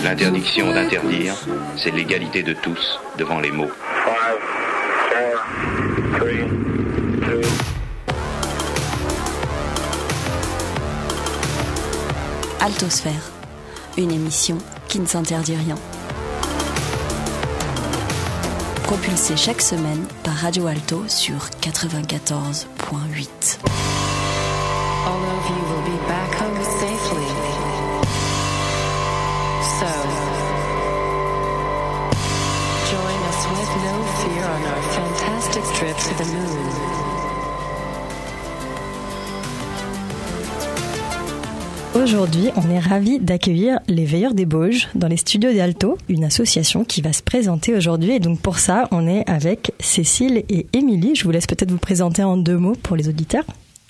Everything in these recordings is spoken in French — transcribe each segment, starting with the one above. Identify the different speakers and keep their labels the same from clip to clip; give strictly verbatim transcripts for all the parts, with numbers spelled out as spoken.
Speaker 1: L'interdiction d'interdire, c'est l'égalité de tous devant les mots.
Speaker 2: Five, four, three, two.
Speaker 3: Altosphère, une émission qui ne s'interdit rien. Propulsée chaque semaine par Radio Alto sur quatre-vingt-quatorze point huit.
Speaker 4: All of you will be back home safely. So, join us with no fear on our fantastic trip to the moon.
Speaker 5: Aujourd'hui, on est ravis d'accueillir les Veilleurs des Bauges dans les studios d'Alto, une association qui va se présenter aujourd'hui. Et donc pour ça, on est avec Cécile et Émilie. Je vous laisse peut-être vous présenter en deux mots pour les auditeurs.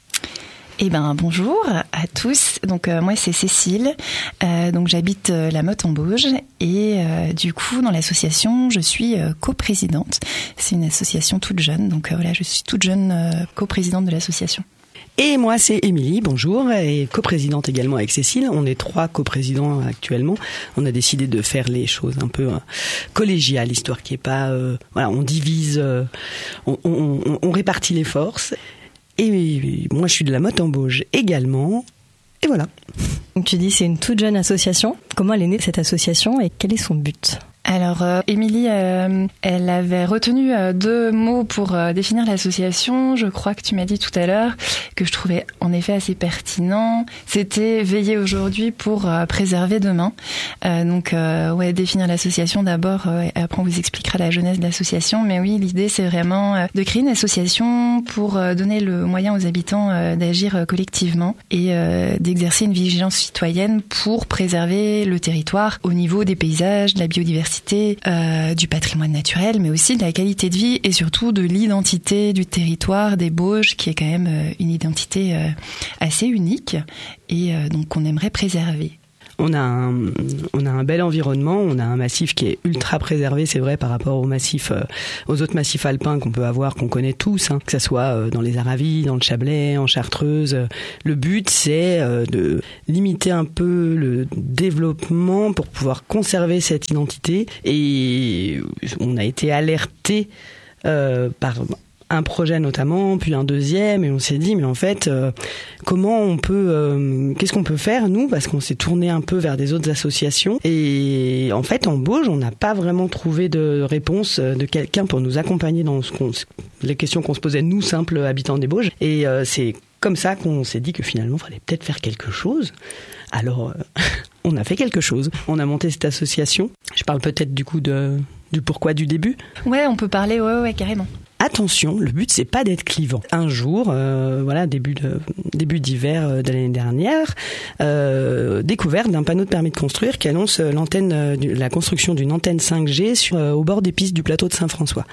Speaker 6: Eh ben bonjour à tous. Donc euh, moi c'est Cécile. Euh, donc j'habite euh, la Motte-en-Bauge et euh, du coup dans l'association je suis euh, coprésidente. C'est une association toute jeune. Donc euh, voilà, je suis toute jeune euh, coprésidente de l'association.
Speaker 7: Et moi, c'est Émilie, bonjour, et coprésidente également avec Cécile. On est trois coprésidents actuellement. On a décidé de faire les choses un peu euh, collégiales, histoire qu'il n'y ait pas... Euh, voilà, on divise, euh, on, on, on répartit les forces. Et moi, je suis de la Motte-en-Bauge également. Et voilà.
Speaker 5: Donc tu dis c'est une toute jeune association. Comment elle est née cette association et quel est son but ?
Speaker 6: Alors, euh, Émilie, euh, elle avait retenu euh, deux mots pour euh, définir l'association. Je crois que tu m'as dit tout à l'heure que je trouvais en effet assez pertinent. C'était veiller aujourd'hui pour euh, préserver demain. Euh, donc, euh, ouais, définir l'association d'abord. Euh, et après, on vous expliquera la jeunesse de l'association. Mais oui, l'idée, c'est vraiment euh, de créer une association pour euh, donner le moyen aux habitants euh, d'agir euh, collectivement et euh, d'exercer une vigilance citoyenne pour préserver le territoire au niveau des paysages, de la biodiversité, Euh, du patrimoine naturel, mais aussi de la qualité de vie et surtout de l'identité du territoire des Bauges, qui est quand même euh, une identité euh, assez unique et euh, donc qu'on aimerait préserver.
Speaker 7: On a, un, on a un bel environnement, on a un massif qui est ultra préservé, c'est vrai, par rapport aux massifs, euh, aux autres massifs alpins qu'on peut avoir, qu'on connaît tous, hein, que ça soit euh, dans les Aravis, dans le Chablais, en Chartreuse. Le but, c'est euh, de limiter un peu le développement pour pouvoir conserver cette identité. Et on a été alerté euh, par un projet notamment, puis un deuxième, et on s'est dit mais en fait euh, comment on peut euh, qu'est-ce qu'on peut faire nous, parce qu'on s'est tourné un peu vers des autres associations et en fait en Bauge on n'a pas vraiment trouvé de réponse de quelqu'un pour nous accompagner dans ce qu'on, les questions qu'on se posait nous simples habitants des Bauges, et euh, c'est comme ça qu'on s'est dit que finalement il fallait peut-être faire quelque chose. Alors euh, on a fait quelque chose, on a monté cette association. Je parle peut-être du coup de du pourquoi du début.
Speaker 6: Ouais, on peut parler, ouais ouais carrément.
Speaker 7: Attention, le but c'est pas d'être clivant. Un jour, euh, voilà, début de début d'hiver de l'année dernière, euh, découverte d'un panneau de permis de construire qui annonce l'antenne, euh, la construction d'une antenne cinq G sur, euh, au bord des pistes du plateau de Saint-François.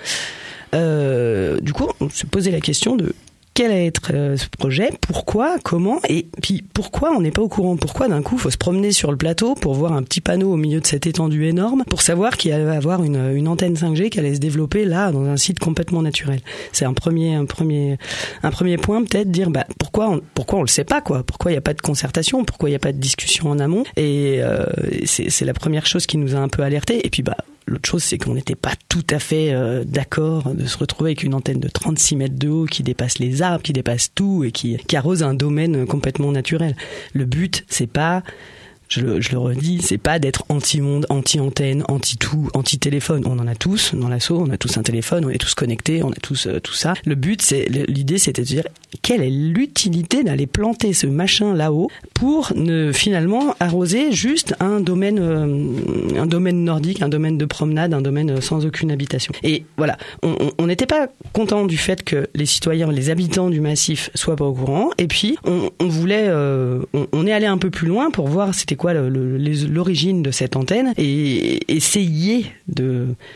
Speaker 7: Euh, du coup, on se posait la question de quel allait être euh, ce projet, pourquoi, comment, et puis pourquoi on n'est pas au courant, pourquoi d'un coup il faut se promener sur le plateau pour voir un petit panneau au milieu de cette étendue énorme pour savoir qu'il allait avoir une, une antenne cinq G qui allait se développer là dans un site complètement naturel. C'est un premier, un premier, un premier point, peut-être dire bah pourquoi on, pourquoi on le sait pas quoi, pourquoi il n'y a pas de concertation, pourquoi il n'y a pas de discussion en amont, et euh, c'est, c'est la première chose qui nous a un peu alertés. Et puis bah l'autre chose, c'est qu'on n'était pas tout à fait euh, d'accord de se retrouver avec une antenne de trente-six mètres de haut qui dépasse les arbres, qui dépasse tout et qui, qui arrose un domaine complètement naturel. Le but, c'est pas, je le, je le redis, c'est pas d'être anti-monde, anti-antenne, anti-tout, anti-téléphone. On en a tous dans l'asso, on a tous un téléphone, on est tous connectés, on a tous euh, tout ça. Le but, c'est, l'idée, c'était de dire quelle est l'utilité d'aller planter ce machin là-haut pour ne finalement arroser juste un domaine, euh, un domaine nordique, un domaine de promenade, un domaine sans aucune habitation. Et voilà, on n'était pas content du fait que les citoyens, les habitants du massif soient pas au courant. Et puis on, on voulait, euh, on, on est allé un peu plus loin pour voir c'était quoi le, le, les, l'origine de cette antenne et essayer de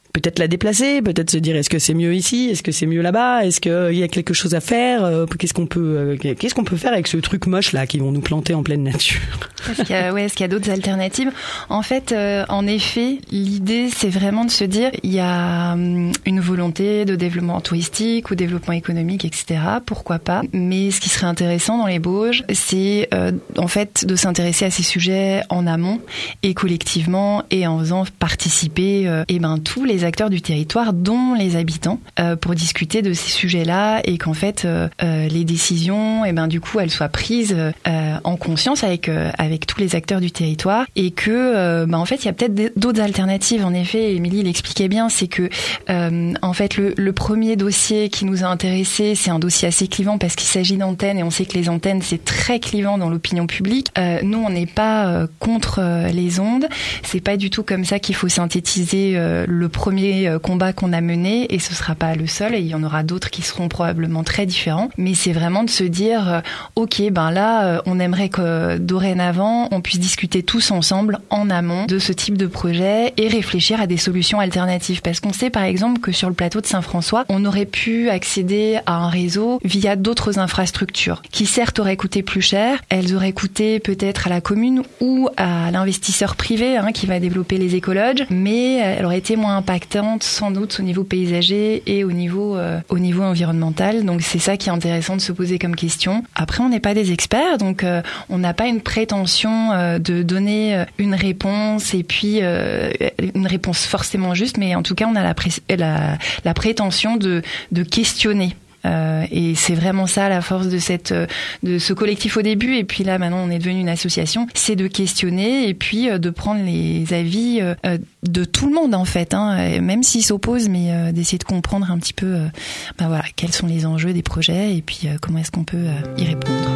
Speaker 7: peut-être la déplacer, peut-être se dire est-ce que c'est mieux ici, est-ce que c'est mieux là-bas, est-ce qu'il y a quelque chose à faire, qu'est-ce qu'on peut, qu'est-ce qu'on peut faire avec ce truc moche là qui vont nous planter en pleine nature.
Speaker 6: Est-ce qu'il y a, ouais, est-ce qu'il y a d'autres alternatives ? En fait, euh, en effet, l'idée c'est vraiment de se dire il y a hum, une volonté de développement touristique ou développement économique, et cetera. Pourquoi pas ? Mais ce qui serait intéressant dans les Bauges, c'est euh, en fait de s'intéresser à ces sujets en amont et collectivement et en faisant participer euh, et ben tous les acteurs du territoire, dont les habitants, euh, pour discuter de ces sujets-là et qu'en fait euh, euh, les décisions, et ben du coup elles soient prises euh, en conscience avec euh, avec tous les acteurs du territoire et que euh, ben en fait il y a peut-être d'autres alternatives. En effet, Émilie l'expliquait bien, c'est que euh, en fait le, le premier dossier qui nous a intéressé, c'est un dossier assez clivant parce qu'il s'agit d'antennes et on sait que les antennes c'est très clivant dans l'opinion publique. Euh, nous on n'est pas euh, contre euh, les ondes, c'est pas du tout comme ça qu'il faut synthétiser euh, le premier combat qu'on a mené, et ce sera pas le seul, et il y en aura d'autres qui seront probablement très différents, mais c'est vraiment de se dire euh, ok ben là euh, on aimerait que euh, dorénavant on puisse discuter tous ensemble en amont de ce type de projet et réfléchir à des solutions alternatives, parce qu'on sait par exemple que sur le plateau de Saint-François on aurait pu accéder à un réseau via d'autres infrastructures qui certes auraient coûté plus cher, elles auraient coûté peut-être à la commune ou à l'investisseur privé hein, qui va développer les écologes, mais elles auraient été moins impactante sans doute au niveau paysager et au niveau euh, au niveau environnemental. Donc c'est ça qui est intéressant de se poser comme question. Après on n'est pas des experts, donc euh, on n'a pas une prétention euh, de donner une réponse et puis euh, une réponse forcément juste, mais en tout cas on a la, pré- la, la prétention de, de questionner. Euh, et c'est vraiment ça la force de cette de ce collectif au début, et puis là maintenant on est devenu une association, c'est de questionner et puis euh, de prendre les avis euh, de tout le monde en fait, hein, même s'ils s'opposent, mais euh, d'essayer de comprendre un petit peu euh, ben voilà, quels sont les enjeux des projets et puis euh, comment est-ce qu'on peut euh, y répondre.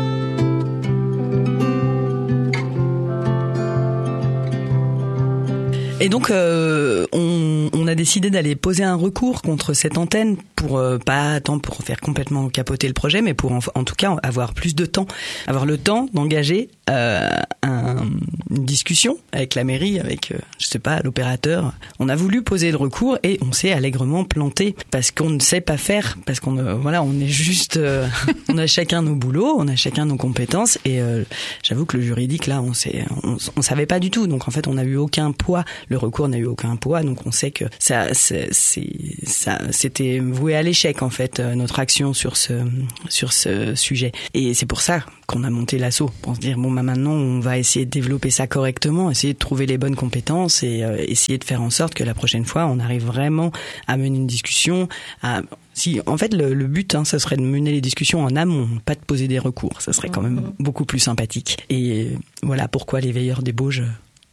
Speaker 7: Et donc, euh, on, on a décidé d'aller poser un recours contre cette antenne pour euh, pas tant pour faire complètement capoter le projet, mais pour en, en tout cas avoir plus de temps, avoir le temps d'engager euh, un, une discussion avec la mairie, avec euh, je sais pas l'opérateur. On a voulu poser le recours et on s'est allègrement planté parce qu'on ne sait pas faire, parce qu'on euh, voilà, on est juste, euh, on a chacun nos boulots, on a chacun nos compétences et euh, j'avoue que le juridique là, on sait, on, on savait pas du tout. Donc en fait, on n'a eu aucun poids. Le recours n'a eu aucun poids, donc on sait que ça, c'est, c'est, ça, c'était voué à l'échec en fait notre action sur ce sur ce sujet. Et c'est pour ça qu'on a monté l'asso, pour se dire bon bah maintenant on va essayer de développer ça correctement, essayer de trouver les bonnes compétences et euh, essayer de faire en sorte que la prochaine fois on arrive vraiment à mener une discussion. À, si en fait le, le but, hein, ça serait de mener les discussions en amont, pas de poser des recours. Ça serait quand même beaucoup plus sympathique. Et voilà pourquoi les veilleurs des Bauges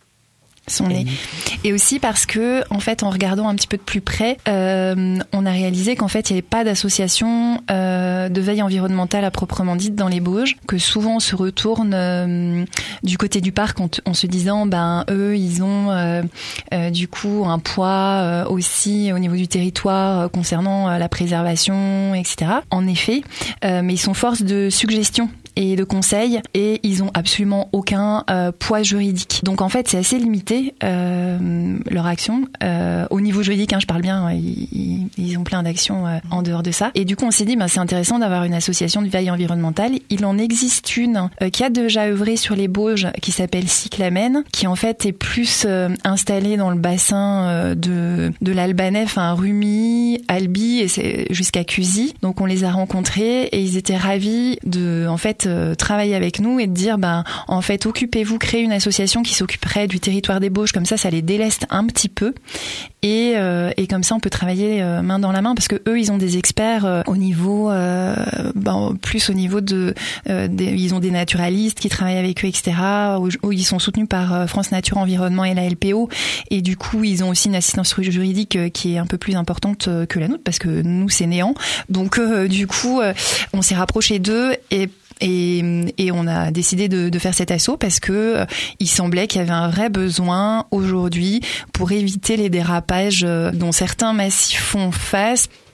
Speaker 6: sont nés. Et aussi parce que, en fait, en regardant un petit peu de plus près, euh, on a réalisé qu'en fait, il n'y avait pas d'association euh, de veille environnementale à proprement dite dans les Bauges, que souvent on se retourne euh, du côté du parc en, en se disant, ben eux, ils ont euh, euh, du coup un poids euh, aussi au niveau du territoire euh, concernant euh, la préservation, et cetera. En effet, euh, mais ils sont force de suggestion et de conseils et ils ont absolument aucun euh, poids juridique. Donc en fait c'est assez limité euh, leur action euh, au niveau juridique, hein, je parle bien, ils, ils ont plein d'actions euh, en dehors de ça. Et du coup on s'est dit ben, c'est intéressant d'avoir une association de veille environnementale. Il en existe une euh, qui a déjà œuvré sur les Bauges qui s'appelle Cyclamen, qui en fait est plus euh, installée dans le bassin euh, de, de l'Albanais, enfin Rumi, Albi et c'est jusqu'à Cusy. Donc on les a rencontrés et ils étaient ravis de en fait euh, travailler avec nous et de dire ben en fait occupez-vous, créez une association qui s'occuperait du territoire des Bauges, comme ça ça les déleste un petit peu et, euh, et comme ça on peut travailler euh, main dans la main parce que eux ils ont des experts euh, au niveau euh, ben, plus au niveau de euh, des, ils ont des naturalistes qui travaillent avec eux, etc., où, où ils sont soutenus par euh, France Nature Environnement et la L P O et du coup ils ont aussi une assistance juridique euh, qui est un peu plus importante euh, que la nôtre parce que nous c'est néant, donc euh, du coup euh, on s'est rapproché d'eux et Et, et on a décidé de, de faire cet assaut parce que euh, il semblait qu'il y avait un vrai besoin aujourd'hui pour éviter les dérapages euh, dont certains massifs font face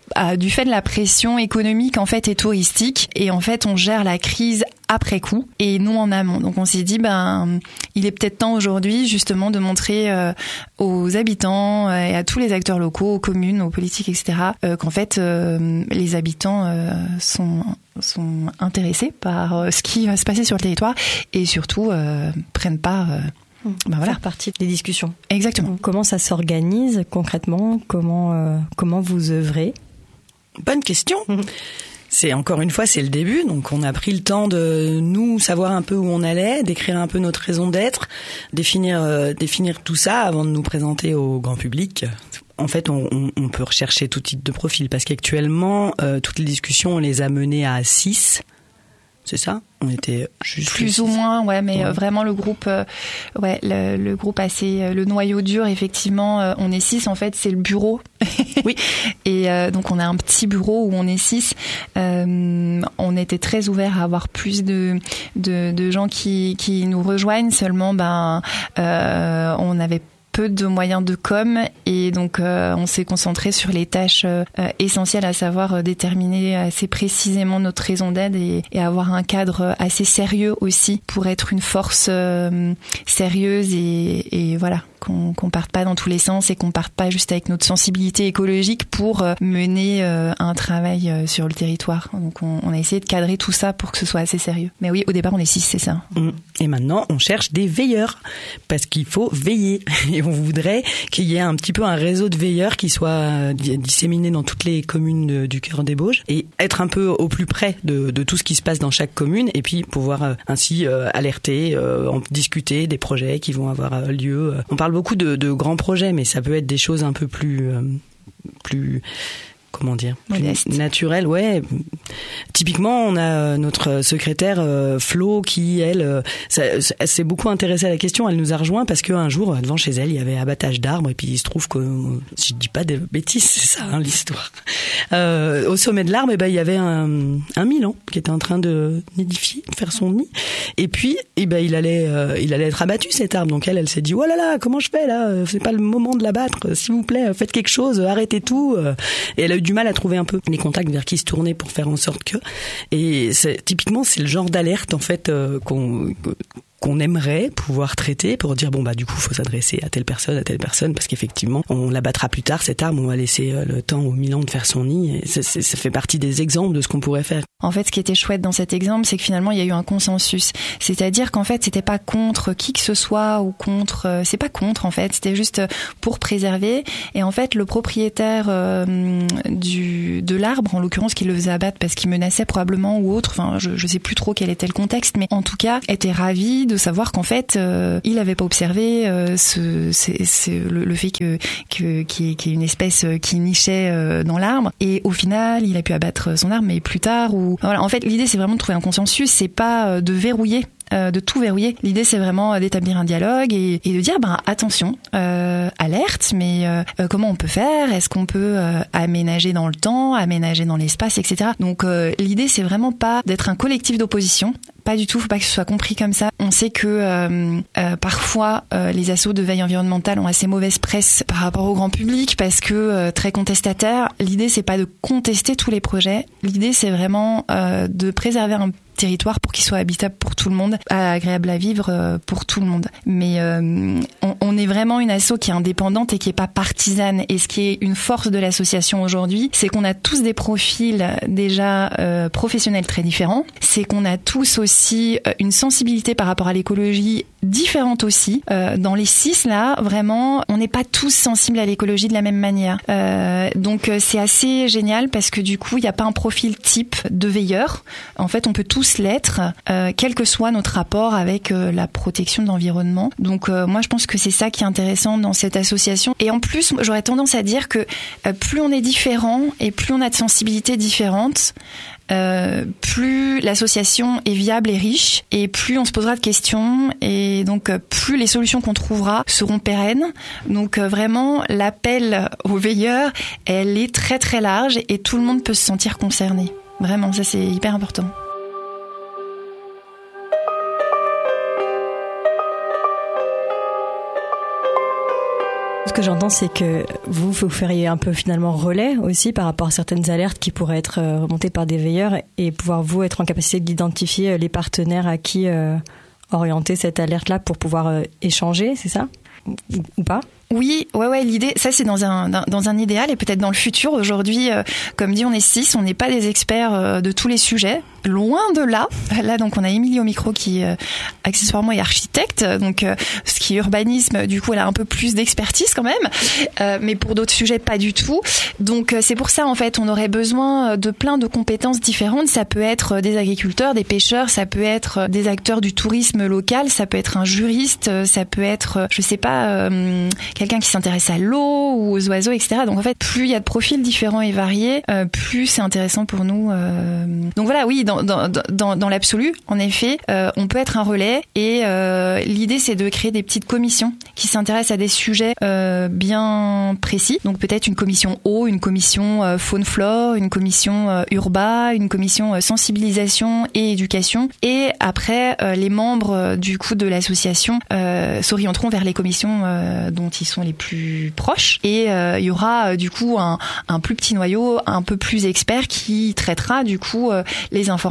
Speaker 6: à, du fait de la pression économique en fait et touristique, et en fait on gère la crise après coup et non en amont. Donc on s'est dit ben il est peut-être temps aujourd'hui justement de montrer euh, aux habitants euh, et à tous les acteurs locaux, aux communes, aux politiques, et cetera euh, qu'en fait euh, les habitants euh, sont sont intéressés par euh, ce qui va se passer sur le territoire et surtout euh, prennent part euh,
Speaker 5: ben voilà. Faire partie des discussions.
Speaker 6: Exactement.
Speaker 5: Comment ça s'organise concrètement? Comment euh, comment vous œuvrez?
Speaker 7: Bonne question. C'est encore une fois, c'est le début, donc on a pris le temps de nous savoir un peu où on allait, d'écrire un peu notre raison d'être, définir euh, définir tout ça avant de nous présenter au grand public. En fait, on, on, on peut rechercher tout type de profil parce qu'actuellement, euh, toutes les discussions, on les a menées à six. C'est ça? On était juste
Speaker 6: plus ou moins, ouais, mais ouais. Euh, vraiment le groupe, euh, ouais, le, le groupe assez, euh, le noyau dur, effectivement, euh, on est six. En fait, c'est le bureau.
Speaker 7: Oui.
Speaker 6: Et euh, donc on a un petit bureau où on est six. Euh, on était très ouvert à avoir plus de de, de gens qui qui nous rejoignent. Seulement, ben, euh, on avait peu de moyens de com et donc euh, on s'est concentré sur les tâches euh, essentielles, à savoir euh, déterminer assez précisément notre raison d'être et, et avoir un cadre assez sérieux aussi pour être une force euh, sérieuse et, et voilà qu'on qu'on parte pas dans tous les sens et qu'on parte pas juste avec notre sensibilité écologique pour euh, mener euh, un travail euh, sur le territoire. Donc on, on a essayé de cadrer tout ça pour que ce soit assez sérieux. Mais oui, au départ on est six, c'est ça.
Speaker 7: Et maintenant on cherche des veilleurs parce qu'il faut veiller. Et on voudrait qu'il y ait un petit peu un réseau de veilleurs qui soit disséminé dans toutes les communes du cœur des Bauges et être un peu au plus près de, de tout ce qui se passe dans chaque commune et puis pouvoir euh, ainsi euh, alerter, euh, en discuter des projets qui vont avoir euh, lieu. On parle beaucoup de, de grands projets, mais ça peut être des choses un peu plus, euh, plus comment dire,
Speaker 6: modeste,
Speaker 7: naturel, ouais. Typiquement, on a notre secrétaire euh, Flo qui, elle, euh, ça, elle s'est beaucoup intéressée à la question. Elle nous a rejoint parce qu'un jour, devant chez elle, il y avait abattage d'arbres et puis il se trouve que, si je dis pas de bêtises, c'est ça hein, l'histoire. Euh, au sommet de l'arbre, eh ben il y avait un, un milan qui était en train de nidifier, de faire son nid. Et puis, eh ben il allait, euh, il allait être abattu cet arbre. Donc elle, elle s'est dit, oh là là, comment je fais là? C'est pas le moment de l'abattre. S'il vous plaît, faites quelque chose, arrêtez tout. Et elle a eu du mal à trouver un peu les contacts vers qui se tourner pour faire en sorte que. Et c'est, typiquement, c'est le genre d'alerte en fait euh, qu'on qu'on aimerait pouvoir traiter pour dire bon bah du coup faut s'adresser à telle personne, à telle personne parce qu'effectivement on l'abattra plus tard cet arbre, on va laisser le temps au milan de faire son nid et ça, ça fait partie des exemples de ce qu'on pourrait faire.
Speaker 6: En fait, ce qui était chouette dans cet exemple, c'est que finalement il y a eu un consensus, c'est-à-dire qu'en fait c'était pas contre qui que ce soit ou contre, c'est pas contre en fait, c'était juste pour préserver et en fait le propriétaire euh, du de l'arbre en l'occurrence qui le faisait abattre parce qu'il menaçait probablement ou autre, enfin je je sais plus trop quel était le contexte, mais en tout cas était ravi de savoir qu'en fait euh, il avait pas observé euh, ce c'est, c'est le, le fait que que qu'il y ait une espèce qui nichait euh, dans l'arbre et au final il a pu abattre son arbre mais plus tard ou voilà, en fait l'idée c'est vraiment de trouver un consensus, c'est pas euh, de verrouiller Euh, de tout verrouiller. L'idée, c'est vraiment d'établir un dialogue et, et de dire, ben attention, euh, alerte, mais euh, euh, comment on peut faire? Est-ce qu'on peut euh, aménager dans le temps, aménager dans l'espace, et cetera. Donc euh, l'idée, c'est vraiment pas d'être un collectif d'opposition. Pas du tout, faut pas que ce soit compris comme ça. On sait que euh, euh, parfois euh, les assos de veille environnementale ont assez mauvaise presse par rapport au grand public parce que euh, très contestataires. L'idée, c'est pas de contester tous les projets. L'idée, c'est vraiment euh, de préserver un territoire pour qu'il soit habitable pour tout le monde, agréable à vivre euh, pour tout le monde. Mais euh, on, on est vraiment une asso qui est indépendante et qui est pas partisane. Et ce qui est une force de l'association aujourd'hui, c'est qu'on a tous des profils déjà euh, professionnels très différents. C'est qu'on a tous aussi une sensibilité par rapport à l'écologie différente aussi. Euh, dans les six là, vraiment, on n'est pas tous sensibles à l'écologie de la même manière. Euh, donc c'est assez génial parce que du coup, il n'y a pas un profil type de veilleur. En fait, on peut tous l'être, euh, quel que soit notre rapport avec euh, la protection de l'environnement. Donc euh, moi je pense que c'est ça qui est intéressant dans cette association. Et en plus, j'aurais tendance à dire que euh, plus on est différent et plus on a de sensibilités différentes, Euh, plus l'association est viable et riche et plus on se posera de questions et donc euh, plus les solutions qu'on trouvera seront pérennes. Donc euh, vraiment l'appel aux veilleurs, elle est très très large et tout le monde peut se sentir concerné. Vraiment, ça c'est hyper important.
Speaker 5: que j'entends, c'est que vous, vous feriez un peu finalement relais aussi par rapport à certaines alertes qui pourraient être remontées par des veilleurs et pouvoir vous être en capacité d'identifier les partenaires à qui euh, orienter cette alerte-là pour pouvoir euh, échanger, c'est ça ? Ou, ou pas ?
Speaker 6: Oui, ouais, ouais. L'idée, ça, c'est dans un dans un idéal et peut-être dans le futur. Aujourd'hui, euh, comme dit, on est six, on n'est pas des experts euh, de tous les sujets. Loin de là. Là, donc, on a Émilie au micro qui, euh, accessoirement, est architecte. Donc, euh, ce qui est urbanisme, du coup, elle a un peu plus d'expertise quand même. Euh, mais pour d'autres sujets, pas du tout. Donc, euh, c'est pour ça, en fait, on aurait besoin de plein de compétences différentes. Ça peut être des agriculteurs, des pêcheurs, ça peut être des acteurs du tourisme local, ça peut être un juriste, ça peut être, je sais pas, euh, quelqu'un qui s'intéresse à l'eau ou aux oiseaux, et cetera. Donc, en fait, plus il y a de profils différents et variés, euh, plus c'est intéressant pour nous. Euh... Donc, voilà, oui, dans Dans, dans, dans l'absolu, en effet, euh, on peut être un relais et euh, l'idée c'est de créer des petites commissions qui s'intéressent à des sujets euh, bien précis. Donc peut-être une commission eau, une commission euh, faune-flore, une commission euh, urba, une commission euh, sensibilisation et éducation. Et après, euh, les membres euh, du coup de l'association euh, s'orienteront vers les commissions euh, dont ils sont les plus proches. Et euh, il y aura euh, du coup un, un plus petit noyau, un peu plus expert qui traitera du coup euh, les informations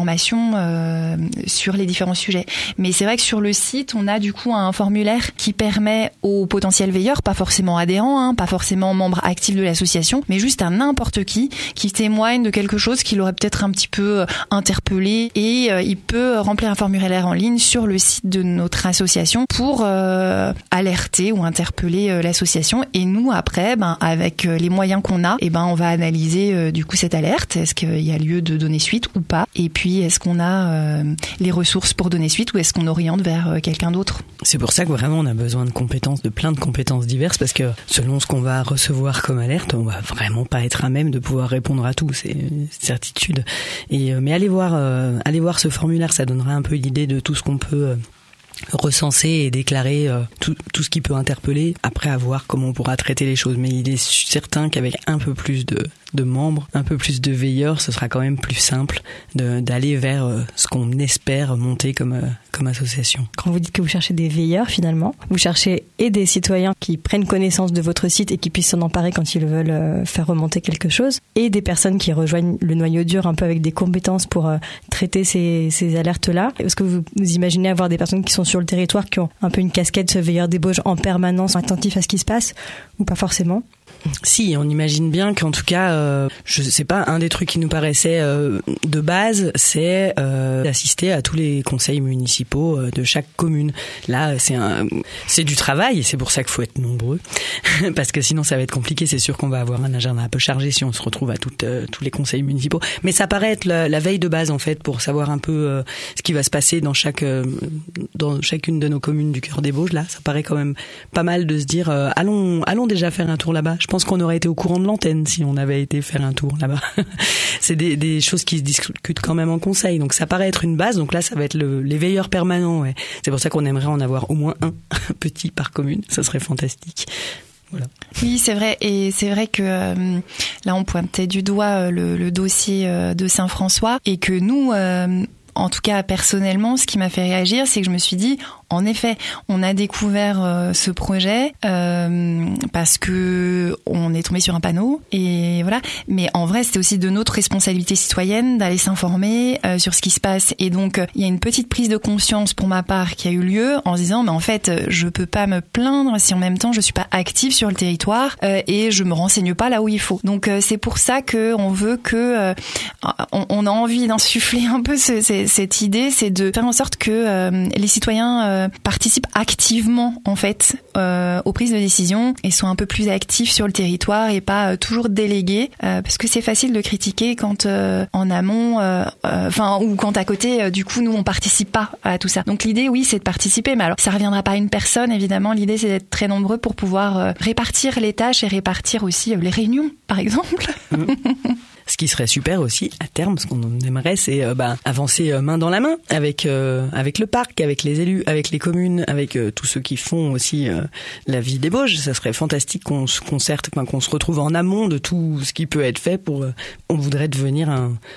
Speaker 6: Euh, sur les différents sujets. Mais c'est vrai que sur le site, on a du coup un formulaire qui permet aux potentiels veilleurs, pas forcément adhérents, hein, pas forcément membres actifs de l'association, mais juste à n'importe qui qui témoigne de quelque chose qui l'aurait peut-être un petit peu interpellé et euh, il peut remplir un formulaire en ligne sur le site de notre association pour euh, alerter ou interpeller euh, l'association. Et nous, après, ben, avec les moyens qu'on a, et ben, on va analyser euh, du coup cette alerte. Est-ce qu'il y a lieu de donner suite ou pas? Et puis Puis, est-ce qu'on a euh, les ressources pour donner suite ou est-ce qu'on oriente vers euh, quelqu'un d'autre ?
Speaker 7: C'est pour ça que vraiment on a besoin de compétences, de plein de compétences diverses, parce que selon ce qu'on va recevoir comme alerte, on va vraiment pas être à même de pouvoir répondre à tout, c'est une certitude. Et, euh, mais allez voir, euh, allez voir ce formulaire, ça donnera un peu l'idée de tout ce qu'on peut euh, recenser et déclarer euh, tout, tout ce qui peut interpeller, après à voir comment on pourra traiter les choses. Mais il est certain qu'avec un peu plus de de membres, un peu plus de veilleurs, ce sera quand même plus simple de, d'aller vers euh, ce qu'on espère monter comme, euh, comme association.
Speaker 5: Quand vous dites que vous cherchez des veilleurs, finalement, vous cherchez et des citoyens qui prennent connaissance de votre site et qui puissent s'en emparer quand ils veulent euh, faire remonter quelque chose, et des personnes qui rejoignent le noyau dur un peu avec des compétences pour euh, traiter ces, ces alertes-là. Est-ce que vous, vous imaginez avoir des personnes qui sont sur le territoire, qui ont un peu une casquette veilleur des Bauges en permanence, attentifs à ce qui se passe, ou pas forcément ?
Speaker 7: Si, on imagine bien qu'en tout cas, euh, je sais pas, un des trucs qui nous paraissait euh, de base, c'est euh, d'assister à tous les conseils municipaux euh, de chaque commune. Là, c'est un, c'est du travail, et c'est pour ça qu'il faut être nombreux, parce que sinon ça va être compliqué. C'est sûr qu'on va avoir un agenda un peu chargé si on se retrouve à toutes, euh, tous les conseils municipaux. Mais ça paraît être la, la veille de base en fait, pour savoir un peu euh, ce qui va se passer dans chaque, euh, dans chacune de nos communes du cœur des Bauges. Là, ça paraît quand même pas mal de se dire, euh, allons, allons déjà faire un tour là-bas. Je pense qu'on aurait été au courant de l'antenne si on avait été faire un tour là-bas. C'est des, des choses qui se discutent quand même en conseil, donc ça paraît être une base. Donc là, ça va être le, les veilleurs permanents. Ouais. C'est pour ça qu'on aimerait en avoir au moins un petit par commune. Ça serait fantastique. Voilà.
Speaker 6: Oui, c'est vrai. Et c'est vrai que euh, là, on pointait du doigt euh, le, le dossier euh, de Saint-François et que nous... Euh, en tout cas, personnellement, ce qui m'a fait réagir, c'est que je me suis dit, en effet, on a découvert euh, ce projet euh, parce que on est tombé sur un panneau et voilà. Mais en vrai, c'était aussi de notre responsabilité citoyenne d'aller s'informer euh, sur ce qui se passe. Et donc, il y a une petite prise de conscience pour ma part qui a eu lieu en se disant, mais en fait, je peux pas me plaindre si en même temps je suis pas active sur le territoire euh, et je me renseigne pas là où il faut. Donc, euh, c'est pour ça que on veut que euh, on, on a envie d'insuffler un peu ce, ce cette idée, c'est de faire en sorte que euh, les citoyens euh, participent activement en fait euh, aux prises de décision et soient un peu plus actifs sur le territoire et pas euh, toujours délégués, euh, parce que c'est facile de critiquer quand euh, en amont, enfin euh, euh, ou quand à côté, euh, du coup nous on participe pas à tout ça. Donc l'idée, oui, c'est de participer, mais alors ça reviendra pas à une personne évidemment. L'idée c'est d'être très nombreux pour pouvoir euh, répartir les tâches et répartir aussi euh, les réunions, par exemple.
Speaker 7: Mmh. Ce qui serait super aussi à terme, ce qu'on aimerait, c'est euh, bah, avancer euh, main dans la main avec euh, avec le parc, avec les élus, avec les communes, avec euh, tous ceux qui font aussi euh, la vie des Bauges. Ça serait fantastique qu'on se concerte, enfin, qu'on se retrouve en amont de tout ce qui peut être fait pour. Euh, on voudrait devenir un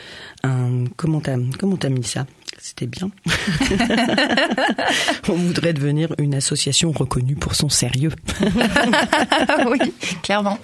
Speaker 7: un comment t'as comment t'as mis ça? C'était bien. On voudrait devenir une association reconnue pour son sérieux.
Speaker 6: Oui, clairement.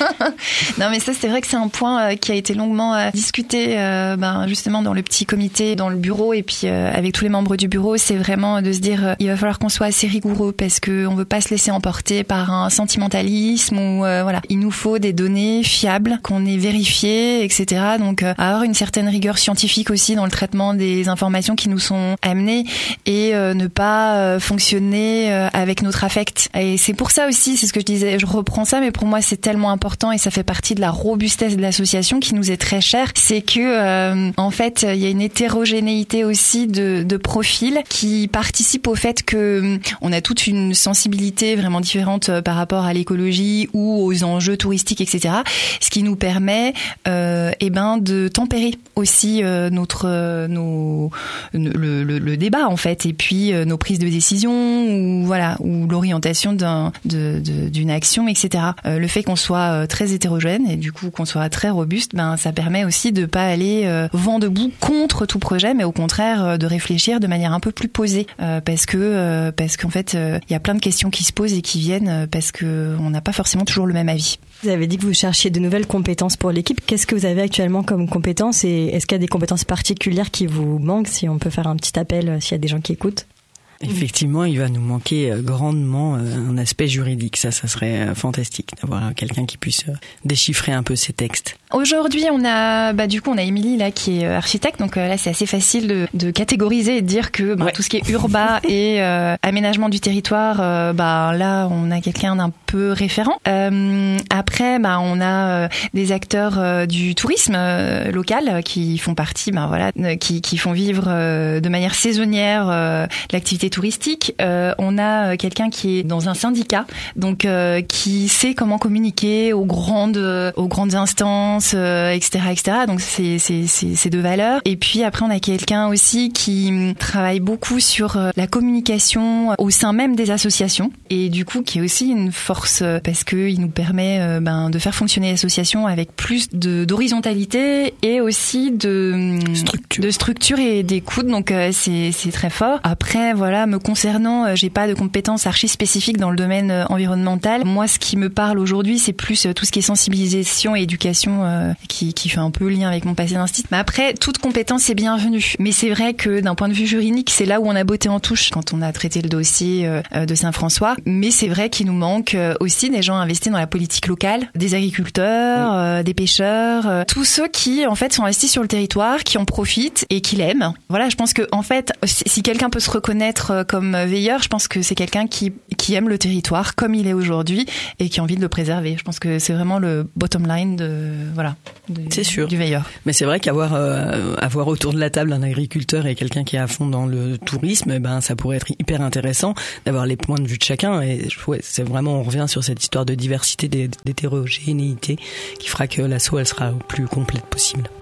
Speaker 6: Non, mais ça, c'est vrai que c'est un point qui a été longuement discuté, euh, ben, justement, dans le petit comité, dans le bureau, et puis euh, avec tous les membres du bureau. C'est vraiment de se dire, euh, il va falloir qu'on soit assez rigoureux parce que on veut pas se laisser emporter par un sentimentalisme ou euh, voilà. Il nous faut des données fiables, qu'on ait vérifiées, et cetera. Donc, euh, avoir une certaine rigueur scientifique aussi dans le traitement des informations qui nous sont amenées et euh, ne pas euh, fonctionner euh, avec notre affect. Et c'est pour ça aussi, c'est ce que je disais, je reprends ça, mais pour moi c'est tellement important et ça fait partie de la robustesse de l'association qui nous est très chère, c'est que euh, en fait il y a une hétérogénéité aussi de, de profils qui participe au fait que on a toute une sensibilité vraiment différente par rapport à l'écologie ou aux enjeux touristiques, et cetera. Ce qui nous permet euh, eh ben de tempérer aussi euh, notre euh, nos Le, le, le débat en fait, et puis euh, nos prises de décision ou voilà, ou l'orientation d'un, de, de, d'une action, et cetera. Euh, le fait qu'on soit euh, très hétérogène et du coup qu'on soit très robuste, ben ça permet aussi de pas aller euh, vent debout contre tout projet, mais au contraire euh, de réfléchir de manière un peu plus posée, euh, parce que euh, parce qu'en fait il euh, y a plein de questions qui se posent et qui viennent euh, parce que on n'a pas forcément toujours le même avis.
Speaker 5: Vous avez dit que vous cherchiez de nouvelles compétences pour l'équipe. Qu'est-ce que vous avez actuellement comme compétences et est-ce qu'il y a des compétences particulières qui vous manquent? Si on peut faire un petit appel, s'il y a des gens qui écoutent.
Speaker 7: Effectivement, il va nous manquer grandement un aspect juridique. Ça, ça serait fantastique d'avoir quelqu'un qui puisse déchiffrer un peu ces textes.
Speaker 6: Aujourd'hui, on a, bah, du coup, on a Émilie, là, qui est architecte. Donc, là, c'est assez facile de, de catégoriser et de dire que, bah, ouais. tout ce qui est urbain et euh, aménagement du territoire, euh, bah, là, on a quelqu'un d'un peu référent. Euh, après, bah, on a euh, des acteurs euh, du tourisme euh, local qui font partie, bah, voilà, euh, qui, qui font vivre euh, de manière saisonnière euh, l'activité touristique. Euh, on a quelqu'un qui est dans un syndicat, donc euh, qui sait comment communiquer aux grandes, euh, aux grandes instances, euh, et cetera, et cetera. Donc c'est c'est c'est ces deux valeurs. Et puis après on a quelqu'un aussi qui travaille beaucoup sur euh, la communication au sein même des associations et du coup qui est aussi une force euh, parce que il nous permet euh, ben de faire fonctionner l'association avec plus de d'horizontalité et aussi de
Speaker 7: structure,
Speaker 6: de structure et d'écoute. Donc euh, c'est c'est très fort. Après voilà. Me concernant, euh, j'ai pas de compétences archi spécifiques dans le domaine euh, environnemental. Moi, ce qui me parle aujourd'hui, c'est plus euh, tout ce qui est sensibilisation et éducation, euh, qui, qui fait un peu lien avec mon passé d'instit. Mais après, toute compétence est bienvenue. Mais c'est vrai que d'un point de vue juridique, c'est là où on a botté en touche quand on a traité le dossier euh, de Saint-François. Mais c'est vrai qu'il nous manque euh, aussi des gens investis dans la politique locale, des agriculteurs, euh, des pêcheurs, euh, tous ceux qui en fait sont investis sur le territoire, qui en profitent et qui l'aiment. Voilà, je pense que en fait, si, si quelqu'un peut se reconnaître comme veilleur, je pense que c'est quelqu'un qui, qui aime le territoire comme il est aujourd'hui et qui a envie de le préserver. Je pense que c'est vraiment le bottom line de, voilà, de,
Speaker 7: c'est sûr.
Speaker 6: Du veilleur.
Speaker 7: Mais c'est vrai qu'avoir euh, avoir autour de la table un agriculteur et quelqu'un qui est à fond dans le tourisme, ben, ça pourrait être hyper intéressant d'avoir les points de vue de chacun. Et ouais, c'est vraiment, on revient sur cette histoire de diversité, d'hétérogénéité qui fera que l'asso, elle sera au plus complète possible.